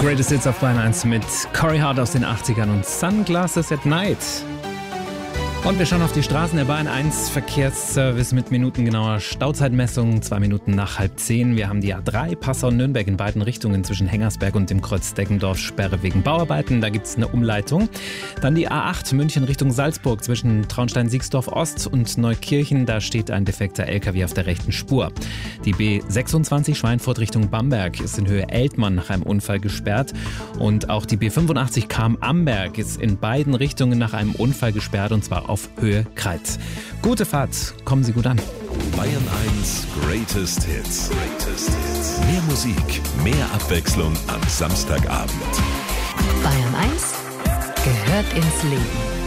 Greatest Hits auf Bayern 1 mit Corey Hart aus den 80ern und Sunglasses at Night. Und wir schauen auf die Straßen der Bayern 1 Verkehrsservice mit minutengenauer Stauzeitmessung, 2 Minuten nach 9:30. Wir haben die A3 Passau-Nürnberg in beiden Richtungen zwischen Hengersberg und dem Kreuz Deggendorf Sperre wegen Bauarbeiten. Da gibt es eine Umleitung. Dann die A8 München Richtung Salzburg zwischen Traunstein-Siegsdorf Ost und Neukirchen. Da steht ein defekter LKW auf der rechten Spur. Die B26 Schweinfurt Richtung Bamberg ist in Höhe Eltmann nach einem Unfall gesperrt. Und auch die B85 Cham-Amberg ist in beiden Richtungen nach einem Unfall gesperrt, und zwar auf Höhe Kreit. Gute Fahrt, kommen Sie gut an. Bayern 1 Greatest Hits. Mehr Musik, mehr Abwechslung am Samstagabend. Bayern 1 gehört ins Leben.